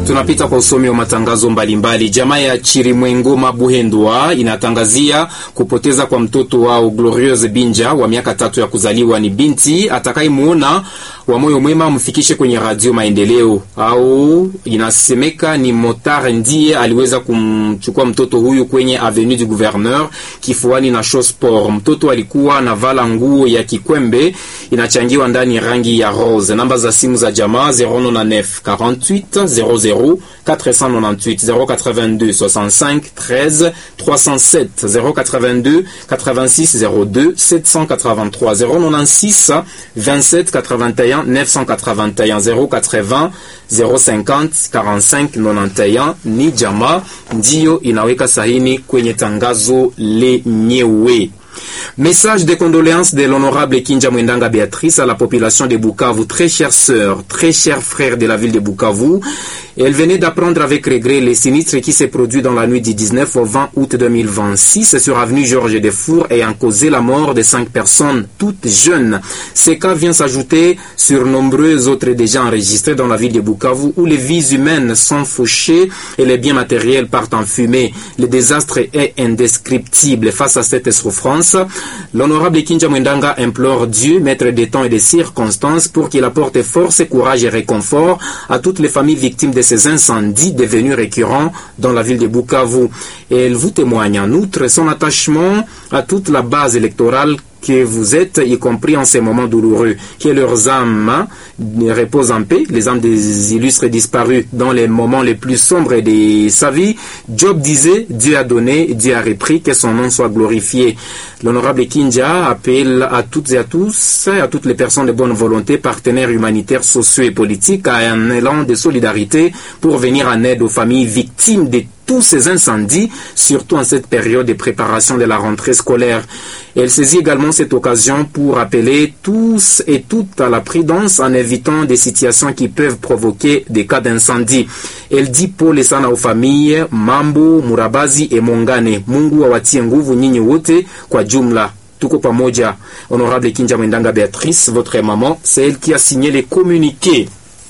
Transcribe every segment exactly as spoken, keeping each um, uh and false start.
Tunapita kwa usomi wa matangazo mbalimbali. Jamaa ya Chirimwengo Mabuhendwa inatangazia kupoteza kwa mtoto wao Glorieuse Binja wa miaka tatu ya kuzaliwa. Ni binti atakayemuona wa moyo mwema mfikishe kwenye Radio Maendeleo. Au inasemeka ni motard ndiye aliweza kumchukua mtoto huyu kwenye Avenue du Gouverneur kifuani na Show Sport. Mtoto alikuwa na vala nguo ya kikwembe inachangiwa ndani rangi ya rose. Namba za simu za jamaa zero neuf quarante-huit zéro zéro quatre cent quatre-vingt-huit zéro quatre-vingt-deux soixante-cinq treize trois cent sept zéro quatre-vingt-deux quatre-vingt-six zéro deux sept cent quatre-vingt-trois zéro quatre-vingt-six vingt-sept quatre-vingt-un neuf cent quatre-vingt-un zéro quatre-vingts zéro cinquante quarante-cinq quatre-vingt-un. Ni jamaa ndiyo inaweka sahini kwenye tangazo lenyewe. Message de condoléances de l'honorable Kinja Mwendanga Béatrice à la population de Bukavu. Très chère sœur, très chers frères de la ville de Bukavu, elle venait d'apprendre avec regret les sinistres qui s'est produit dans la nuit du dix-neuf au vingt août deux mille vingt-six sur avenue Georges Defour ayant causé la mort de cinq personnes, toutes jeunes. Ces cas viennent s'ajouter sur nombreux autres déjà enregistrés dans la ville de Bukavu où les vies humaines sont fauchées et les biens matériels partent en fumée. Le désastre est indescriptible. Face à cette souffrance, l'honorable Kinja Mwendanga implore Dieu, maître des temps et des circonstances, pour qu'il apporte force, courage et réconfort à toutes les familles victimes de ces incendies devenus récurrents dans la ville de Bukavu. Et elle vous témoigne en outre son attachement à toute la base électorale que vous êtes, y compris en ces moments douloureux. Que leurs âmes reposent en paix, les âmes des illustres disparus dans les moments les plus sombres de sa vie. Job disait, Dieu a donné, Dieu a repris, que son nom soit glorifié. L'honorable Kinja appelle à toutes et à tous, à toutes les personnes de bonne volonté, partenaires humanitaires, sociaux et politiques, à un élan de solidarité pour venir en aide aux familles victimes de tous ces incendies, surtout en cette période de préparation de la rentrée scolaire. Elle saisit également cette occasion pour appeler tous et toutes à la prudence en évitant des situations qui peuvent provoquer des cas d'incendie. Elle dit pole sana aux familles Mambo, Murabazi et Mongane. Mungu awatie nguvu nyinyi wote kwa jumla. Tuko pamoja. Honorable Kinja Mwendanga Béatrice, votre maman, c'est elle qui a signé les communiqués.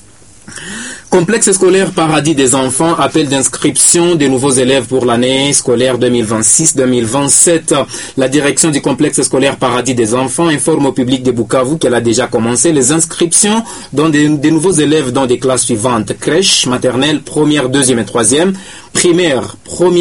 Complexe scolaire Paradis des enfants, appel d'inscription des nouveaux élèves pour l'année scolaire deux mille vingt-six deux mille vingt-sept. La direction du complexe scolaire Paradis des enfants informe au public de Bukavu qu'elle a déjà commencé les inscriptions dans des, des nouveaux élèves dans des classes suivantes: crèche, maternelle, première, deuxième et troisième, primaire, première,